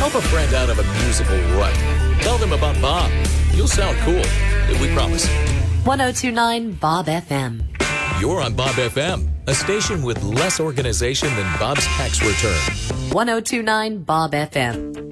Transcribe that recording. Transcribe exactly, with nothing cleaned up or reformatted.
Help a friend out of a musical rut. Tell them about Bob. You'll sound cool. We promise. one oh two point nine Bob F M. You're on Bob F M, a station with less organization than Bob's tax return. one oh two point nine Bob F M.